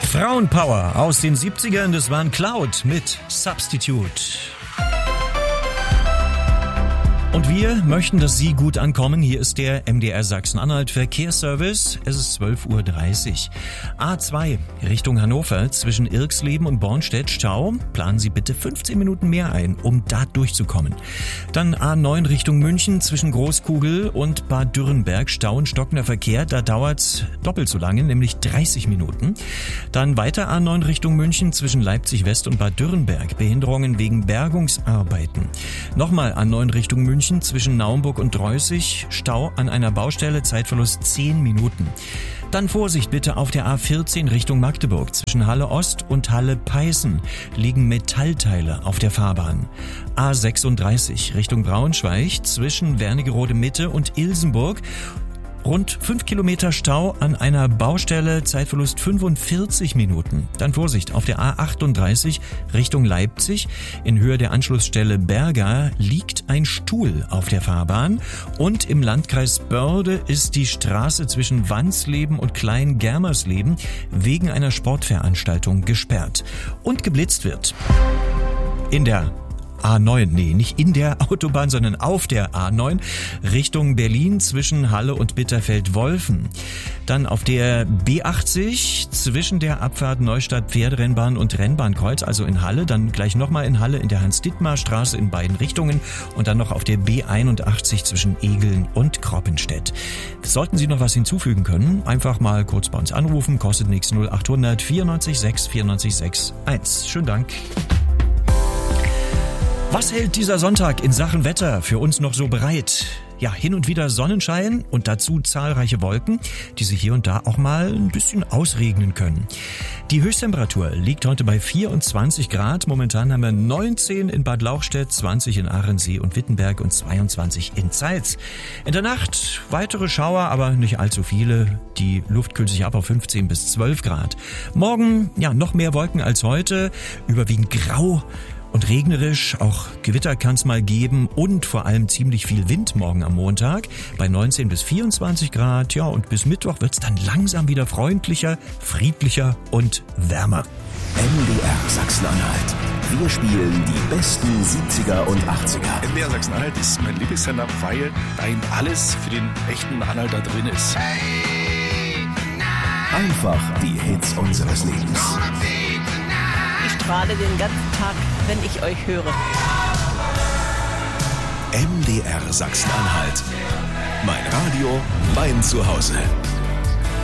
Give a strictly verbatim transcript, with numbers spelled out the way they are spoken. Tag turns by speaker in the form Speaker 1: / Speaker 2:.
Speaker 1: Frauenpower aus den siebzigern, das waren Cloud mit Substitute. Und wir möchten, dass Sie gut ankommen. Hier ist der M D R Sachsen-Anhalt Verkehrsservice. Es ist zwölf Uhr dreißig. A zwei Richtung Hannover zwischen Irxleben und Bornstedt Stau. Planen Sie bitte fünfzehn Minuten mehr ein, um da durchzukommen. Dann A neun Richtung München zwischen Großkugel und Bad Dürrenberg. Stau und stockender Verkehr. Da dauert's doppelt so lange, nämlich dreißig Minuten. Dann weiter A neun Richtung München zwischen Leipzig West und Bad Dürrenberg. Behinderungen wegen Bergungsarbeiten. Nochmal A neun Richtung München zwischen Naumburg und Dreußig, Stau an einer Baustelle, Zeitverlust zehn Minuten. Dann Vorsicht bitte auf der A vierzehn Richtung Magdeburg. Zwischen Halle Ost und Halle Peißen liegen Metallteile auf der Fahrbahn. A sechsunddreißig Richtung Braunschweig zwischen Wernigerode Mitte und Ilsenburg. Rund fünf Kilometer Stau an einer Baustelle, Zeitverlust fünfundvierzig Minuten. Dann Vorsicht, auf der A achtunddreißig Richtung Leipzig. In Höhe der Anschlussstelle Berga liegt ein Stuhl auf der Fahrbahn. Und im Landkreis Börde ist die Straße zwischen Wansleben und Klein-Germersleben wegen einer Sportveranstaltung gesperrt. Und geblitzt wird in der A neun, nee, nicht in der Autobahn, sondern auf der A neun Richtung Berlin zwischen Halle und Bitterfeld-Wolfen. Dann auf der B achtzig zwischen der Abfahrt Neustadt Pferderennbahn und Rennbahnkreuz, also in Halle, dann gleich nochmal in Halle in der Hans-Dittmar-Straße in beiden Richtungen und dann noch auf der B einundachtzig zwischen Egeln und Kroppenstedt. Sollten Sie noch was hinzufügen können, einfach mal kurz bei uns anrufen, kostet nichts, null achthundert vierundneunzig sechs vierundneunzig sechs eins. Schönen Dank. Was hält dieser Sonntag in Sachen Wetter für uns noch so bereit? Ja, hin und wieder Sonnenschein und dazu zahlreiche Wolken, die sich hier und da auch mal ein bisschen ausregnen können. Die Höchsttemperatur liegt heute bei vierundzwanzig Grad. Momentan haben wir neunzehn in Bad Lauchstädt, zwanzig in Aachensee und Wittenberg und zweiundzwanzig in Zeitz. In der Nacht weitere Schauer, aber nicht allzu viele. Die Luft kühlt sich ab auf fünfzehn bis zwölf Grad. Morgen, ja, noch mehr Wolken als heute, überwiegend grau und regnerisch, auch Gewitter kann es mal geben und vor allem ziemlich viel Wind morgen am Montag bei neunzehn bis vierundzwanzig Grad. Ja, und bis Mittwoch wird es dann langsam wieder freundlicher, friedlicher und wärmer.
Speaker 2: M D R Sachsen-Anhalt. Wir spielen die besten siebziger und achtziger.
Speaker 3: M D R Sachsen-Anhalt ist mein Lieblingssender, weil da eben alles für den echten Anhalter drin ist.
Speaker 2: Einfach die Hits unseres Lebens.
Speaker 4: Ich strahle den ganzen Tag, wenn ich euch höre.
Speaker 2: M D R Sachsen-Anhalt. Mein Radio, mein Zuhause.